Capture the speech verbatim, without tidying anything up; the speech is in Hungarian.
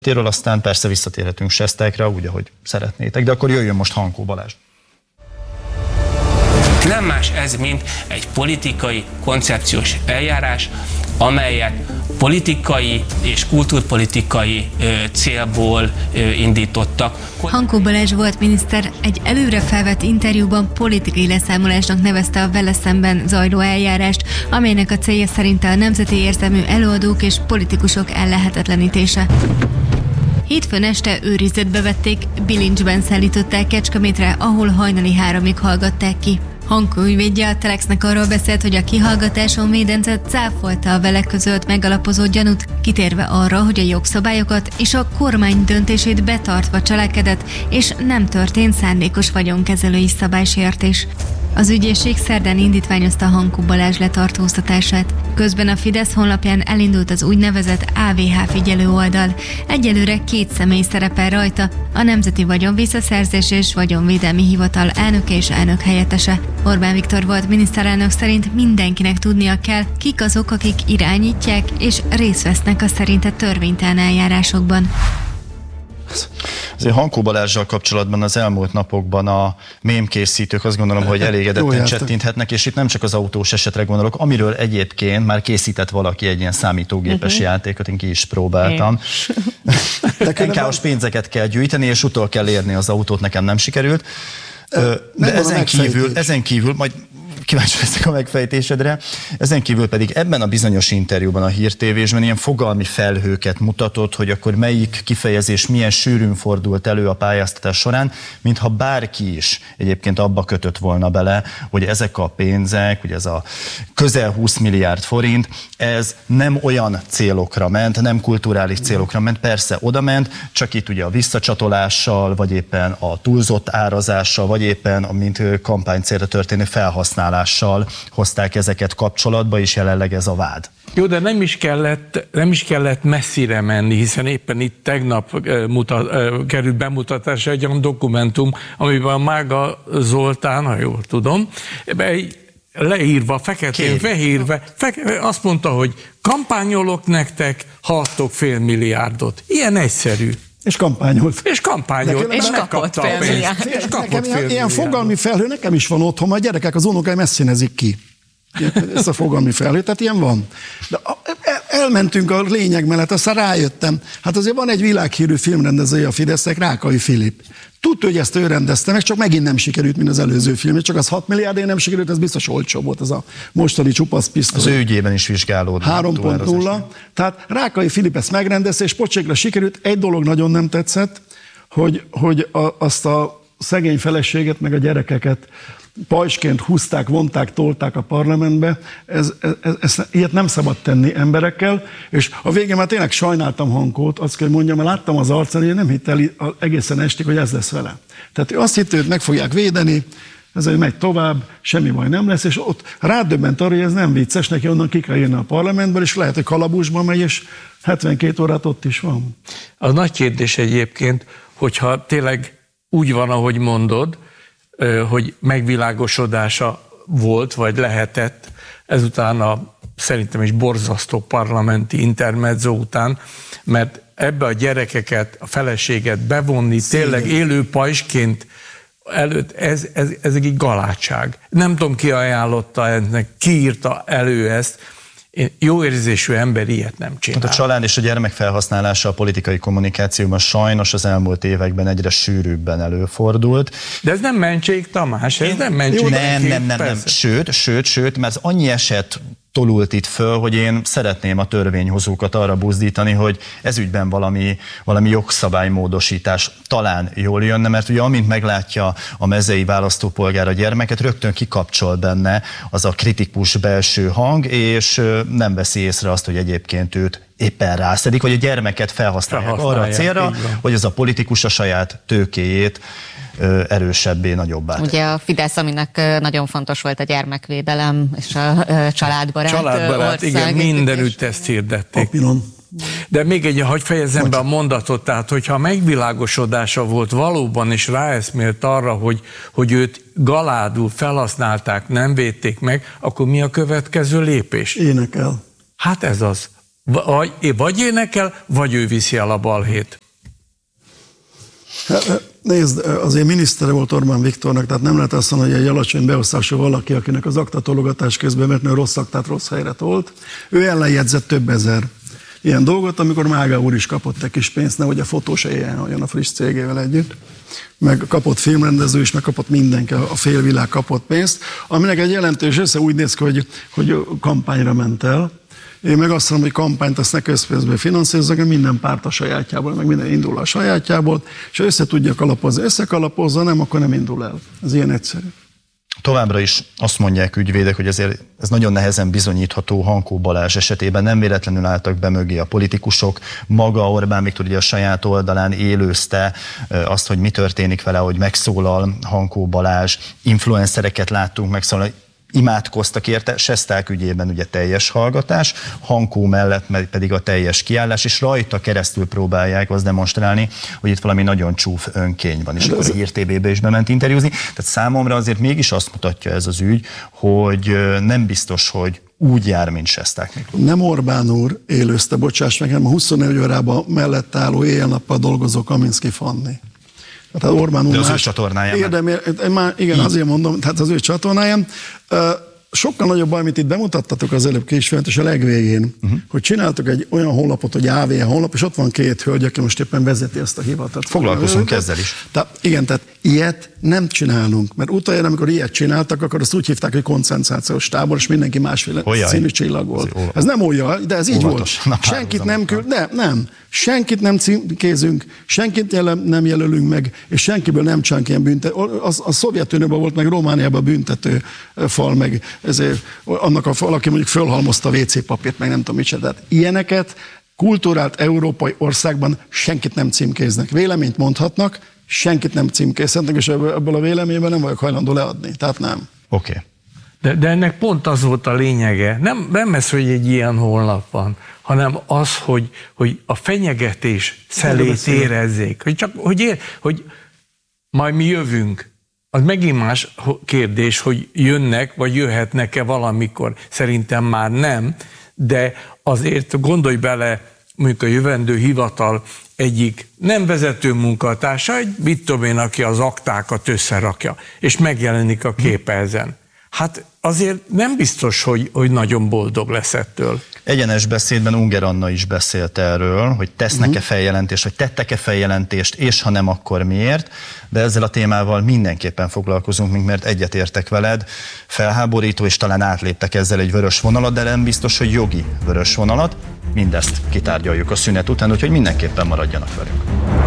Téről aztán persze visszatérhetünk Sesztekre, úgy, ahogy szeretnétek, de akkor jöjjön most Hankó Balázs. Nem más ez, mint egy politikai koncepciós eljárás, amelyet politikai és kultúrpolitikai ö, célból ö, indítottak. Hankó Balázs volt miniszter egy előre felvett interjúban politikai leszámolásnak nevezte a vele szemben zajló eljárást, amelynek a célja szerint a nemzeti érzelmű előadók és politikusok ellehetetlenítése. Hétfőn este őrizetbe vették, bilincsben szállították Kecskemétre, ahol hajnali háromig hallgatták ki. Hankó ügyvédje a Telexnek arról beszélt, hogy a kihallgatáson Médence cáfolta a vele közölt megalapozott gyanút, kitérve arra, hogy a jogszabályokat és a kormány döntését betartva cselekedett, és nem történt szándékos vagyonkezelői szabálysértés. Az ügyészség szerdán indítványozta Hankó Balázs letartóztatását. Közben a Fidesz honlapján elindult az úgynevezett á vé há figyelő oldal. Egyelőre két személy szerepel rajta, a Nemzeti Vagyonvisszaszerzés és Vagyonvédelmi Hivatal elnöke és elnök helyettese. Orbán Viktor volt miniszterelnök szerint mindenkinek tudnia kell, kik azok, akik irányítják és részt vesznek a szerinte törvénytelen eljárásokban. Azért Hankó Balázssal kapcsolatban az elmúlt napokban a mémkészítők azt gondolom, hogy elégedetten csettinthetnek, és itt nem csak az autós esetre gondolok, amiről egyébként már készített valaki egy ilyen számítógépes uh-huh. játékot, én ki is próbáltam. en ká-os pénzeket kell gyűjteni, és utol kell érni az autót, nekem nem sikerült. De, de ezen kívül, ezen kívül, majd kíváncsi leszek a megfejtésedre. Ezen kívül pedig ebben a bizonyos interjúban a Hír té vésben ilyen fogalmi felhőket mutatott, hogy akkor melyik kifejezés milyen sűrűn fordult elő a pályáztatás során, mintha bárki is egyébként abba kötött volna bele, hogy ezek a pénzek, ugye ez a közel húsz milliárd forint, ez nem olyan célokra ment, nem kulturális célokra ment, persze oda ment, csak itt ugye a visszacsatolással, vagy éppen a túlzott árazással, vagy éppen a mint kampánycélra történő felhasználással hozták ezeket kapcsolatba, és jelenleg ez a vád. Jó, de nem is kellett, nem is kellett messzire menni, hiszen éppen itt tegnap mutat, került bemutatásra egy olyan dokumentum, amiben a Mága Zoltán, ha jól tudom, leírva, feketén-fehérve, feke, azt mondta, hogy kampányolok nektek, ha adtok fél milliárdot. Ilyen egyszerű. És kampányolt. És kampányolt. És kapott fél milliárd. És kapott fél ilyen fogalmi felhő nekem is van otthon, a gyerekek, az unokáim ezt színezik ki. Ez a fogalmi felhő, tehát ilyen van. De elmentünk a lényeg mellett, aztán rájöttem. Hát azért van egy világhírű filmrendezője a Fidesznek, Rákai Filip. Tudta, hogy ezt ő rendezte meg, csak megint nem sikerült, mint az előző film. Csak az hat milliárdért nem sikerült, ez biztos olcsó volt, az a mostani csupasz pisztoly. Az ő ügyében is vizsgálódott. három pont nulla. Tehát Rákai Filip ezt megrendezte, és pocsékra sikerült. Egy dolog nagyon nem tetszett, hogy, hogy a, azt a szegény feleséget, meg a gyerekeket pajsként húzták, vonták, tolták a parlamentbe, ez, ez, ez, ez, ilyet nem szabad tenni emberekkel, és a végén már tényleg sajnáltam Hankót, azt kell mondjam, mert láttam az arcán, hogy nem hitt el egészen estig, hogy ez lesz vele. Tehát ő azt hitt, hogy meg fogják védeni, ez hogy megy tovább, semmi baj nem lesz, és ott rádöbbent arra, hogy ez nem vicces, neki onnan ki kell jönni a parlamentből, és lehet, hogy kalapusban megy, és hetvenkét órát ott is van. A nagy kérdés egyébként, hogyha tényleg úgy van, ahogy mondod, hogy megvilágosodása volt, vagy lehetett ezután a szerintem is borzasztó parlamenti intermezzo után, mert ebbe a gyerekeket, a feleséget bevonni, Szépen. tényleg élő pajsként előtt, ez, ez, ez egy galátság. Nem tudom, ki ajánlotta ennek, ki írta elő ezt. Én jó érzésű ember ilyet nem csinál. A család és a gyermek felhasználása a politikai kommunikációban sajnos az elmúlt években egyre sűrűbben előfordult. De ez nem mentség, Tamás, ez Én, nem mentség. Nem, nem, nem, nem. Sőt, sőt, sőt, mert annyi eset tolult itt föl, hogy én szeretném a törvényhozókat arra buzdítani, hogy ezügyben valami, valami jogszabálymódosítás talán jól jönne, mert ugye amint meglátja a mezei választópolgár a gyermeket, rögtön kikapcsol benne az a kritikus belső hang, és nem veszi észre azt, hogy egyébként őt éppen rászedik, vagy a gyermeket felhasználják, felhasználják arra a célra, hogy az a politikus a saját tőkéjét erősebbé, nagyobbá. Ugye a Fidesz, aminek nagyon fontos volt a gyermekvédelem és a családbarát, családbarát ország. Igen, mindenütt ezt hirdették. Papíron. De még egy, hagyj fejezzem be a mondatot, tehát hogyha megvilágosodása volt valóban, és ráeszmélt arra, hogy, hogy őt galádul felhasználták, nem védték meg, akkor mi a következő lépés? Énekel. Hát ez az. Vagy, vagy énekel, vagy ő viszi el a balhét. Nézd, azért minisztere volt Orbán Viktornak, tehát nem lehet azt mondani, hogy egy alacsony beosztású valaki, akinek az aktatologatás közben, mert ő rossz aktát rossz helyre tolt. Ő ellenjegyzett több ezer ilyen dolgot, amikor Mága úr is kapott egy kis pénzt, nehogy a fotós éljen olyan a friss cégével együtt. Meg kapott filmrendező is, meg kapott mindenki, a félvilág kapott pénzt, aminek egy jelentős össze úgy néz ki, hogy, hogy kampányra ment el. Én meg azt mondom, hogy kampányt azt ne közpénzből finanszírozzak, hanem minden párt a sajátjából, meg minden indul a sajátjából, és ha össze tudja kalapozni, összekalapozza, nem, akkor nem indul el. Ez ilyen egyszerű. Továbbra is azt mondják ügyvédek, hogy azért ez nagyon nehezen bizonyítható Hankó Balázs esetében, nem véletlenül álltak be mögé a politikusok, maga Orbán Viktor ugye a saját oldalán élőzte azt, hogy mi történik vele, hogy megszólal Hankó Balázs, influencereket láttunk megszólalni, imádkoztak érte, Sesták ügyében ugye teljes hallgatás, Hankó mellett pedig a teljes kiállás, és rajta keresztül próbálják azt demonstrálni, hogy itt valami nagyon csúf önkény van, és akkor a Hír té vébe is bement interjúzni. Tehát számomra azért mégis azt mutatja ez az ügy, hogy nem biztos, hogy úgy jár, mint Sesták Miklós. Nem Orbán úr élőzte, bocsáss meg, hanem a huszonnégy órában mellett álló éjjel-nappal dolgozó Kaminski Fanni. Tehát Orbán úr de az más, ő csatornáján. Érdemé, már, igen, így. Azért mondom, tehát az ő csatornáján. Sokkal nagyobb baj, amit itt bemutattatok az előbb később, és a legvégén, uh-huh. hogy csináltok egy olyan honlapot, hogy á vé honlap, és ott van két hölgy, aki most éppen vezeti ezt a hivatalt. Foglalkozunk ezzel is. Tehát, igen, tehát ilyet nem csinálunk, mert utoljára, amikor ilyet csináltak, akkor azt úgy hívták, hogy koncentrációs tábor, és mindenki másféle Olyaj. színű csillag volt. Ez nem olyan, de ez így volt. Senkit nem küld, de nem. Senkit nem címkézünk, senkit jel, nem jelölünk meg, és senkiből nem csinálunk ilyen büntető. A, a Szovjetunióban volt, meg Romániában büntető fal, meg ezért annak a fal, aki mondjuk fölhalmozta a vé cé papírt, meg nem tudom mit se. Tehát ilyeneket kulturált európai országban senkit nem címkéznek. Véleményt mondhatnak, senkit nem címkézhetnek, és ebből a véleményben nem vagyok hajlandó leadni. Tehát nem. Oké. Okay. De, de ennek pont az volt a lényege. Nem, nem ez, hogy egy ilyen honlap van, hanem az, hogy, hogy a fenyegetés szelét érezzék. Hogy csak, hogy, ér, hogy majd mi jövünk. Az megint más kérdés, hogy jönnek, vagy jöhetnek-e valamikor. Szerintem már nem, de azért gondolj bele, mondjuk a jövendő hivatal egyik nem vezető munkatársa, egy mit tudom én, aki az aktákat összerakja, és megjelenik a képe ezen. Hát azért nem biztos, hogy, hogy nagyon boldog lesz ettől. Egyenes beszédben Unger Anna is beszélt erről, hogy tesznek-e uh-huh. feljelentést, hogy tettek-e feljelentést, és ha nem, akkor miért. De ezzel a témával mindenképpen foglalkozunk, mert egyetértek veled. Felháborító, és talán átléptek ezzel egy vörös vonalat, de nem biztos, hogy jogi vörös vonalat. Mindezt kitárgyaljuk a szünet után, úgyhogy mindenképpen maradjanak velünk.